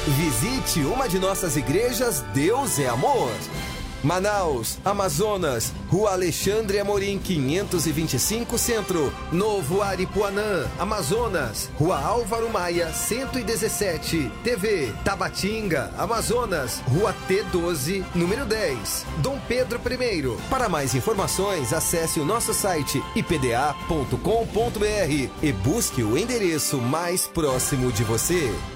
Visite uma de nossas igrejas. Deus é Amor. Manaus, Amazonas, Rua Alexandre Amorim 525 Centro. Novo Aripuanã, Amazonas, Rua Álvaro Maia 117. TV Tabatinga, Amazonas, Rua T12, número 10. Dom Pedro I. Para mais informações, acesse o nosso site ipda.com.br e busque o endereço mais próximo de você.